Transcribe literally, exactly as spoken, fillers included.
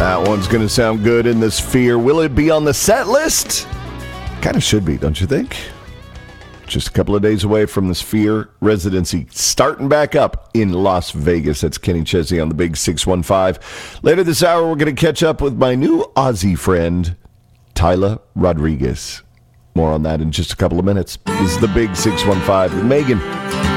That one's going to sound good in the Sphere. Will it be on the set list? Kind of should be, don't you think? Just a couple of days away from the Sphere residency starting back up in Las Vegas. That's Kenny Chesney on the Big six one five. Later this hour, we're going to catch up with my new Aussie friend, Tyler Rodriguez. More on that in just a couple of minutes. This is the Big six one five with Megan.